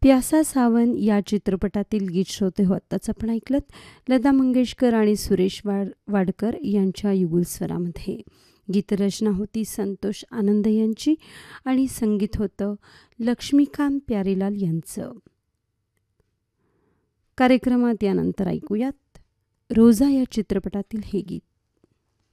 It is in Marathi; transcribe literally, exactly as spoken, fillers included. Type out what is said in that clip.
प्यासा सावन या चित्रपटातील गीत श्रोते हो आत्ताच आपण ऐकलत लता मंगेशकर आणि सुरेश वाड वाडकर यांच्या युगुल स्वरामध्ये. गीतरचना होती संतोष आनंद यांची आणि संगीत होतं लक्ष्मीकांत प्यारेलाल यांचं. कार्यक्रमात यानंतर ऐकूयात रोजा या चित्रपटातील हे गीत.